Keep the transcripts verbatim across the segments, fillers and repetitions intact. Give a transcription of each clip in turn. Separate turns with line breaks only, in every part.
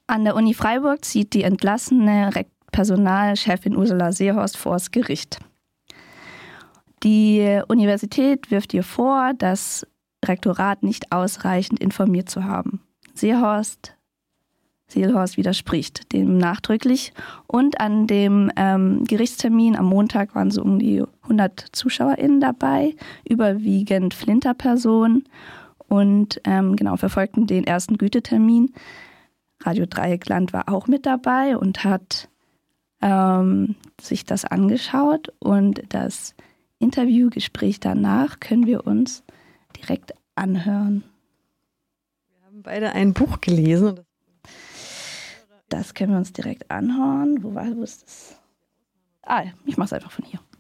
An der Uni Freiburg zieht die entlassene Personalchefin Ursula Seehorst vors Gericht. Die Universität wirft ihr vor, das Rektorat nicht ausreichend informiert zu haben. Seehorst, Seehorst widerspricht dem nachdrücklich und an dem ähm, Gerichtstermin am Montag waren so um die hundert ZuschauerInnen dabei, überwiegend Flinterpersonen und ähm, genau verfolgten den ersten Gütetermin. Radio Dreieckland war auch mit dabei und hat ähm, sich das angeschaut und das Interviewgespräch danach können wir uns direkt anhören.
Wir haben beide ein Buch gelesen.
Das können wir uns direkt anhören. Wo war wo ist das? Ah, ich mache es einfach von hier.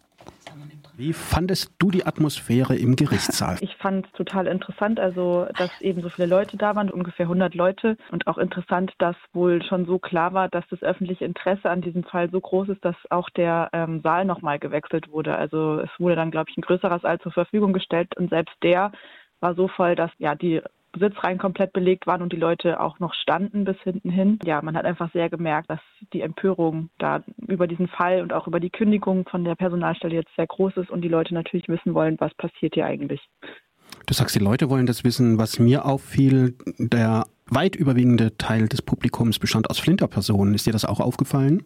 Wie fandest du die Atmosphäre im Gerichtssaal?
Ich fand es total interessant, also dass eben so viele Leute da waren, ungefähr hundert Leute. Und auch interessant, dass wohl schon so klar war, dass das öffentliche Interesse an diesem Fall so groß ist, dass auch der ähm, Saal nochmal gewechselt wurde. Also es wurde dann, glaube ich, ein größerer Saal zur Verfügung gestellt und selbst der war so voll, dass ja die Sitzreihen komplett belegt waren und die Leute auch noch standen bis hinten hin. Ja, man hat einfach sehr gemerkt, dass die Empörung da über diesen Fall und auch über die Kündigung von der Personalstelle jetzt sehr groß ist und die Leute natürlich wissen wollen, was passiert hier eigentlich.
Du sagst, die Leute wollen das wissen. Was mir auffiel, der weit überwiegende Teil des Publikums bestand aus Flinterpersonen. Ist dir das auch aufgefallen?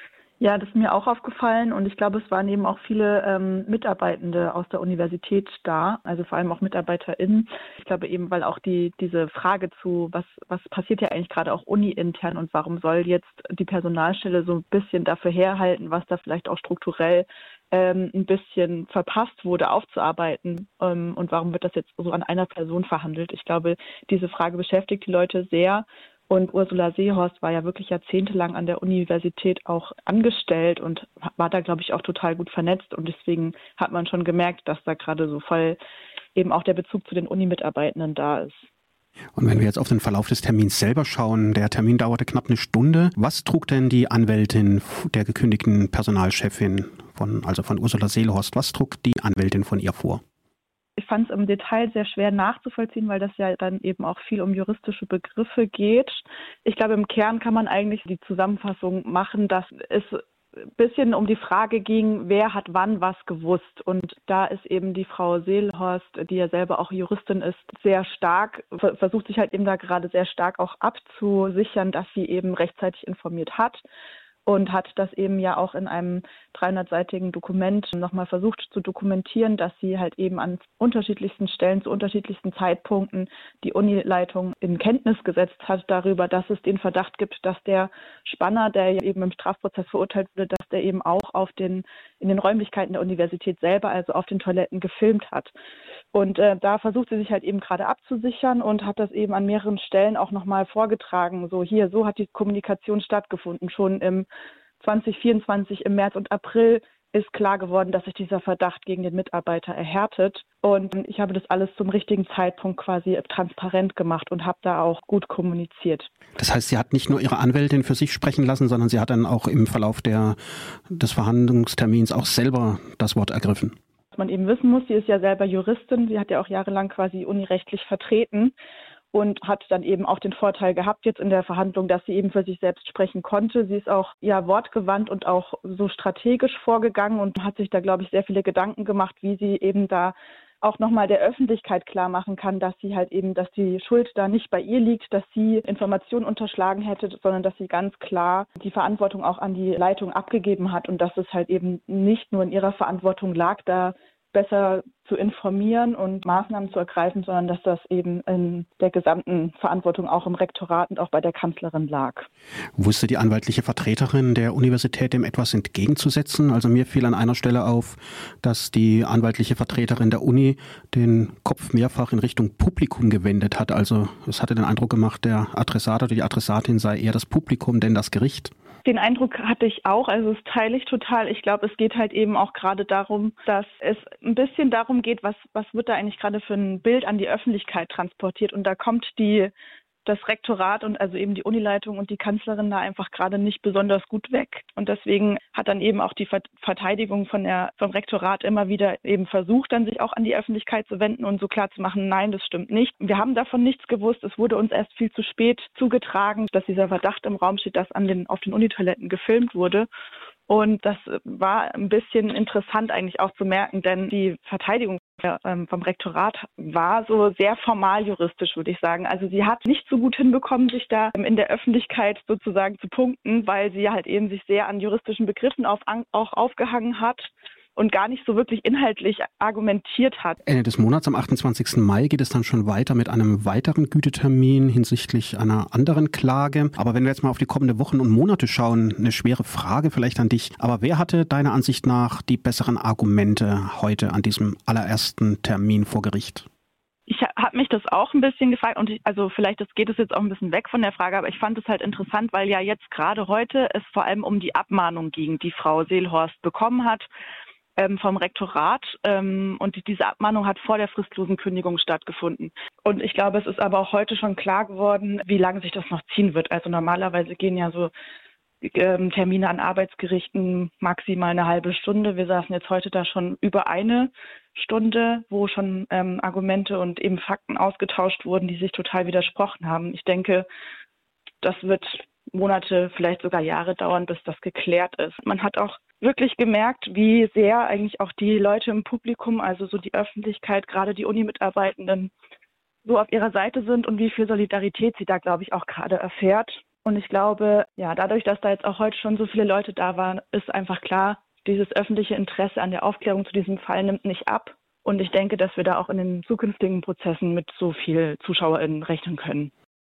Ja, das ist mir auch aufgefallen und ich glaube, es waren eben auch viele ähm, Mitarbeitende aus der Universität da, also vor allem auch MitarbeiterInnen. Ich glaube eben, weil auch die diese Frage zu, was was passiert ja eigentlich gerade auch uni-intern und warum soll jetzt die Personalstelle so ein bisschen dafür herhalten, was da vielleicht auch strukturell ähm, ein bisschen verpasst wurde, aufzuarbeiten ähm, und warum wird das jetzt so an einer Person verhandelt? Ich glaube, diese Frage beschäftigt die Leute sehr. Und Ursula Seehorst war ja wirklich jahrzehntelang an der Universität auch angestellt und war da, glaube ich, auch total gut vernetzt. Und deswegen hat man schon gemerkt, dass da gerade so voll eben auch der Bezug zu den Uni-Mitarbeitenden da ist.
Und wenn wir jetzt auf den Verlauf des Termins selber schauen, der Termin dauerte knapp eine Stunde. Was trug denn die Anwältin der gekündigten Personalchefin, von, also von Ursula Seehorst, was trug die Anwältin von ihr vor?
Ich fand es im Detail sehr schwer nachzuvollziehen, weil das ja dann eben auch viel um juristische Begriffe geht. Ich glaube, im Kern kann man eigentlich die Zusammenfassung machen, dass es ein bisschen um die Frage ging, wer hat wann was gewusst. Und da ist eben die Frau Seehorst, die ja selber auch Juristin ist, sehr stark, versucht sich halt eben da gerade sehr stark auch abzusichern, dass sie eben rechtzeitig informiert hat. Und hat das eben ja auch in einem dreihundertseitigen Dokument nochmal versucht zu dokumentieren, dass sie halt eben an unterschiedlichsten Stellen zu unterschiedlichsten Zeitpunkten die Unileitung in Kenntnis gesetzt hat darüber, dass es den Verdacht gibt, dass der Spanner, der ja eben im Strafprozess verurteilt wurde, dass der eben auch auf den in den Räumlichkeiten der Universität selber, also auf den Toiletten, gefilmt hat. Und äh, da versucht sie sich halt eben gerade abzusichern und hat das eben an mehreren Stellen auch nochmal vorgetragen. So hier, so hat die Kommunikation stattgefunden. Schon im zwanzig vierundzwanzig, im März und April ist klar geworden, dass sich dieser Verdacht gegen den Mitarbeiter erhärtet. Und ich habe das alles zum richtigen Zeitpunkt quasi transparent gemacht und habe da auch gut kommuniziert.
Das heißt, sie hat nicht nur ihre Anwältin für sich sprechen lassen, sondern sie hat dann auch im Verlauf der, des Verhandlungstermins auch selber das Wort ergriffen.
Was man eben wissen muss, sie ist ja selber Juristin, sie hat ja auch jahrelang quasi unirechtlich vertreten und hat dann eben auch den Vorteil gehabt jetzt in der Verhandlung, dass sie eben für sich selbst sprechen konnte. Sie ist auch ja wortgewandt und auch so strategisch vorgegangen und hat sich da, glaube ich, sehr viele Gedanken gemacht, wie sie eben da auch nochmal der Öffentlichkeit klar machen kann, dass sie halt eben, dass die Schuld da nicht bei ihr liegt, dass sie Informationen unterschlagen hätte, sondern dass sie ganz klar die Verantwortung auch an die Leitung abgegeben hat und dass es halt eben nicht nur in ihrer Verantwortung lag, da besser zu informieren und Maßnahmen zu ergreifen, sondern dass das eben in der gesamten Verantwortung auch im Rektorat und auch bei der Kanzlerin lag.
Wusste die anwaltliche Vertreterin der Universität dem etwas entgegenzusetzen? Also mir fiel an einer Stelle auf, dass die anwaltliche Vertreterin der Uni den Kopf mehrfach in Richtung Publikum gewendet hat. Also es hatte den Eindruck gemacht, der Adressat oder die Adressatin sei eher das Publikum, denn das Gericht.
Den Eindruck hatte ich auch, also das teile ich total. Ich glaube, es geht halt eben auch gerade darum, dass es ein bisschen darum geht, was, was wird da eigentlich gerade für ein Bild an die Öffentlichkeit transportiert. Und da kommt die das Rektorat und also eben die Unileitung und die Kanzlerin da einfach gerade nicht besonders gut weg. Und deswegen hat dann eben auch die Verteidigung von der, vom Rektorat immer wieder eben versucht, dann sich auch an die Öffentlichkeit zu wenden und so klar zu machen, nein, das stimmt nicht. Wir haben davon nichts gewusst. Es wurde uns erst viel zu spät zugetragen, dass dieser Verdacht im Raum steht, dass an den, auf den Unitoiletten gefilmt wurde. Und das war ein bisschen interessant eigentlich auch zu merken, denn die Verteidigung vom Rektorat war so sehr formal juristisch, würde ich sagen. Also sie hat nicht so gut hinbekommen, sich da in der Öffentlichkeit sozusagen zu punkten, weil sie halt eben sich sehr an juristischen Begriffen auf, auch aufgehangen hat und gar nicht so wirklich inhaltlich argumentiert hat.
Ende des Monats, am achtundzwanzigsten Mai, geht es dann schon weiter mit einem weiteren Gütetermin hinsichtlich einer anderen Klage. Aber wenn wir jetzt mal auf die kommenden Wochen und Monate schauen, eine schwere Frage vielleicht an dich. Aber wer hatte deiner Ansicht nach die besseren Argumente heute an diesem allerersten Termin vor Gericht?
Ich habe mich das auch ein bisschen gefragt und ich, also vielleicht das geht es jetzt auch ein bisschen weg von der Frage, aber ich fand es halt interessant, weil ja jetzt gerade heute es vor allem um die Abmahnung ging, die Frau Seelhorst bekommen hat vom Rektorat, und diese Abmahnung hat vor der fristlosen Kündigung stattgefunden. Und ich glaube, es ist aber auch heute schon klar geworden, wie lange sich das noch ziehen wird. Also normalerweise gehen ja so Termine an Arbeitsgerichten maximal eine halbe Stunde. Wir saßen jetzt heute da schon über eine Stunde, wo schon ähm, Argumente und eben Fakten ausgetauscht wurden, die sich total widersprochen haben. Ich denke, das wird Monate, vielleicht sogar Jahre dauern, bis das geklärt ist. Man hat auch wirklich gemerkt, wie sehr eigentlich auch die Leute im Publikum, also so die Öffentlichkeit, gerade die Uni-Mitarbeitenden, so auf ihrer Seite sind und wie viel Solidarität sie da, glaube ich, auch gerade erfährt. Und ich glaube, ja, dadurch, dass da jetzt auch heute schon so viele Leute da waren, ist einfach klar, dieses öffentliche Interesse an der Aufklärung zu diesem Fall nimmt nicht ab. Und ich denke, dass wir da auch in den zukünftigen Prozessen mit so viel ZuschauerInnen rechnen können.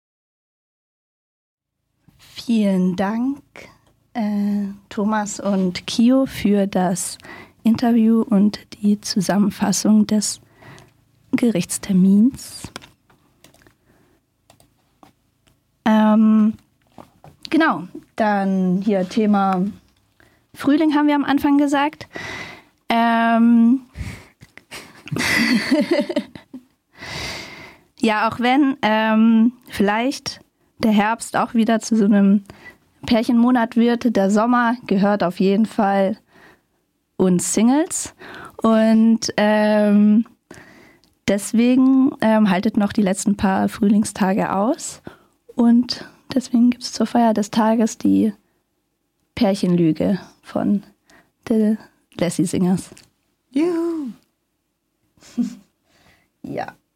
Vielen Dank, äh, Thomas und Kio, für das Interview und die Zusammenfassung des Gerichtstermins. Ähm, genau, dann hier Thema Frühling haben wir am Anfang gesagt. Ähm, ja, auch wenn ähm, vielleicht der Herbst auch wieder zu so einem Pärchenmonat wird, der Sommer gehört auf jeden Fall uns Singles. Und ähm, deswegen ähm, haltet noch die letzten paar Frühlingstage aus. Und deswegen gibt es zur Feier des Tages die Pärchenlüge von The Lassie Singers.
Juhu!
Ja.